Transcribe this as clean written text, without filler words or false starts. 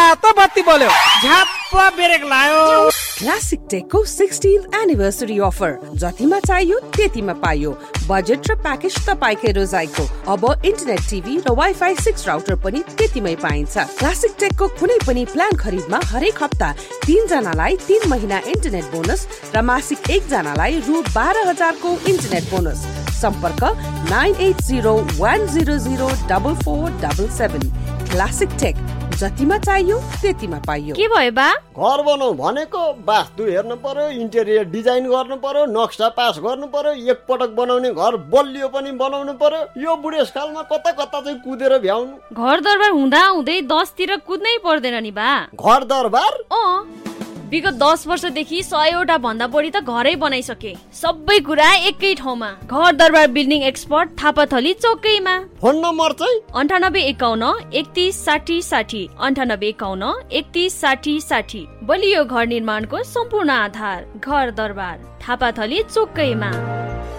त बत्ती बल्यो, झ्याप्प ब्रेक लायो। क्लासिक टेकको 16th एनिभर्सरी अफर, जतिमा चाहियो त्यतिमा पाइयो। बजेट र प्याकेज तपाईकै रोजाइको। अब इन्टरनेट टिभी र वाइफाई 6 राउटर पनि त्यतिमै पाइन्छ। क्लासिक टेकको कुनै पनि प्लान खरिदमा हरेक हप्ता 3 जनालाई 3 महिना इन्टरनेट बोनस र मासिक 1 जनालाई रु 12,000 को इन्टरनेट बोनस। सम्पर्क 9801004477। क्लासिक टेक, जतिमा चाहियो त्यतिमा पाइयो। के भयो बा? घर बनाऊ भनेको वास्तु हेर्नु पर्यो, इन्टेरियर डिजाइन गर्नु पर्यो, नक्सा पास गर्नु पर्यो, एक पटक बनाउने घर बलियो पनि बनाउनु पर्यो। यो बुढेसकालमा कता कता चाहिँ कुदेर भ्याउनु। घर दरबार हुँदा हुँदै 10 तिर कुद्नै पर्दैन नि बा। घर दरबार? विगत 10 वर्षदेखि 100 भन्दा बढी त घरै बनाइसके। सबै कुरा एकै ठाउँमा। घर दरबार building expert, Thapathali चौकैमा। Phone number चाहिँ 9851 31 60 60, 9851 31 60 60। बलियो घर निर्माणको सम्पूर्ण आधार घर दरबार, थापाथली चौकैमा।